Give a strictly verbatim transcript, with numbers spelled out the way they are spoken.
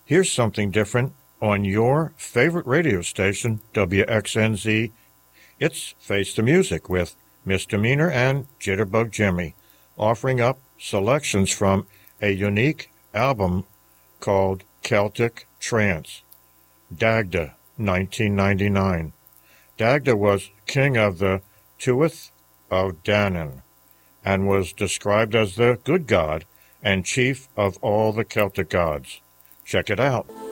Here's something different on your favorite radio station, W X N Z. It's Face the Music with Misdemeanor and Jitterbug Jimmy, offering up selections from a unique album called Celtic Trance, Dagda, nineteen ninety-nine. Dagda was king of the Tuath of Danann and was described as the good god and chief of all the Celtic gods. Check it out.